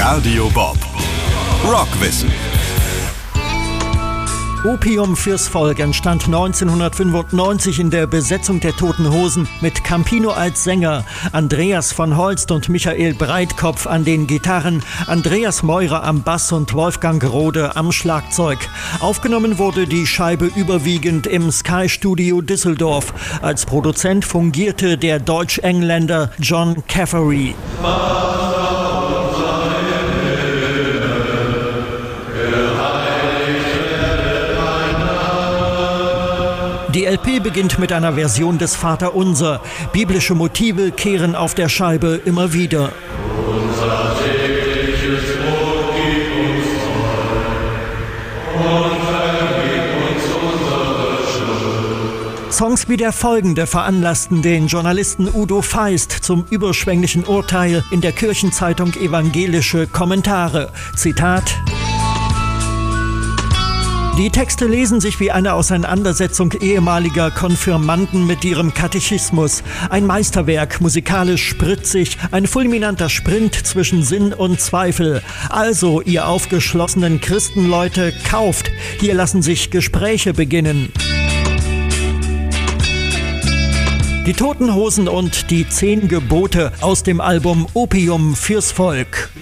Radio Bob. Rockwissen. Opium fürs Volk entstand 1995 in der Besetzung der Toten Hosen mit Campino als Sänger, Andreas von Holst und Michael Breitkopf an den Gitarren, Andreas Meurer am Bass und Wolfgang Rode am Schlagzeug. Aufgenommen wurde die Scheibe überwiegend im Sky Studio Düsseldorf. Als Produzent fungierte der Deutsch-Engländer John Caffery. Die LP beginnt mit einer Version des Vaterunser. Biblische Motive kehren auf der Scheibe immer wieder. Unser tägliches Brot gib uns neu und vergib uns unsere Schuld. Songs wie der folgende veranlassten den Journalisten Udo Feist zum überschwänglichen Urteil in der Kirchenzeitung Evangelische Kommentare. Zitat: Die Texte lesen sich wie eine Auseinandersetzung ehemaliger Konfirmanden mit ihrem Katechismus. Ein Meisterwerk, musikalisch spritzig, ein fulminanter Sprint zwischen Sinn und Zweifel. Also, ihr aufgeschlossenen Christenleute, kauft. Hier lassen sich Gespräche beginnen. Die Toten Hosen und die 10 Gebote aus dem Album Opium fürs Volk.